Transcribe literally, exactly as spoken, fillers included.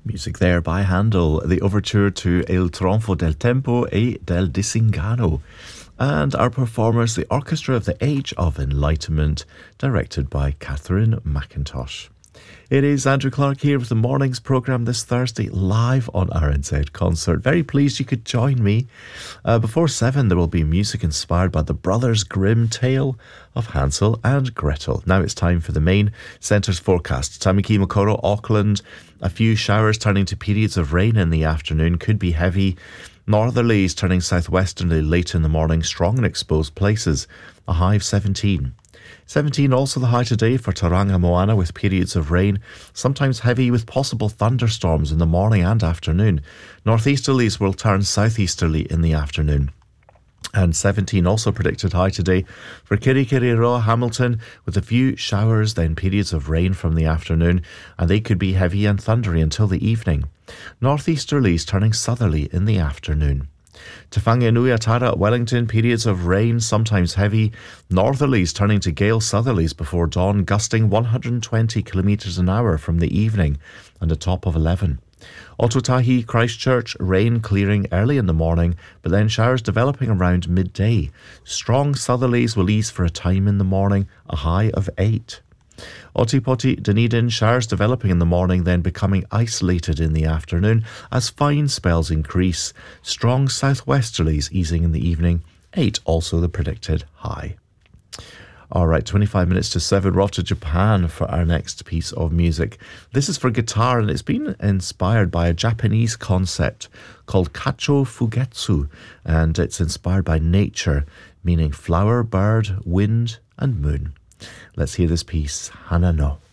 Music there by Handel, the overture to Il Trionfo del Tempo e del Disingano. And our performers, the Orchestra of the Age of Enlightenment, directed by Catherine McIntosh. It is Andrew Clark here with the morning's programme this Thursday, live on R N Z Concert. Very pleased you could join me. Uh, before seven, there will be music inspired by the Brothers Grimm tale of Hansel and Gretel. Now it's time for the main centre's forecast. Tamaki Makaurau, Auckland, a few showers turning to periods of rain in the afternoon, could be heavy. Northerlies turning southwesterly late in the morning, strong in exposed places, a high of seventeen. seventeen also the high today for Tauranga Moana with periods of rain, sometimes heavy with possible thunderstorms in the morning and afternoon. Northeasterlies will turn southeasterly in the afternoon. And seventeen also predicted high today for Kirikiriroa, Hamilton, with a few showers, then periods of rain from the afternoon, and they could be heavy and thundery until the evening. Northeasterlies turning southerly in the afternoon. Te Whanganui-a-Tara at Wellington, periods of rain, sometimes heavy. Northerlies turning to gale southerlies before dawn, gusting one hundred twenty kilometres an hour from the evening and a top of eleven. Ōtautahi, Christchurch, rain clearing early in the morning, but then showers developing around midday. Strong southerlies will ease for a time in the morning, a high of eight. Otipoti, Dunedin, showers developing in the morning, then becoming isolated in the afternoon as fine spells increase. Strong southwesterlies easing in the evening, eight also the predicted high. Alright, twenty-five minutes to seven, we're off to Japan for our next piece of music. This is for guitar and it's been inspired by a Japanese concept called Kacho Fugetsu, and it's inspired by nature, meaning flower, bird, wind and moon. Let's hear this piece, Hana no.